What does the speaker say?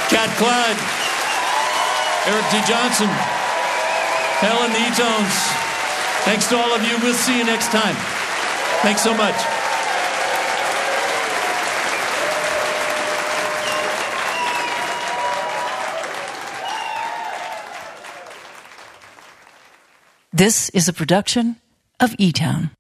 Cat Clyde, Eric D. Johnson, Helen E-Tones. Thanks to all of you. We'll see you next time. Thanks so much. This is a production of E-Town.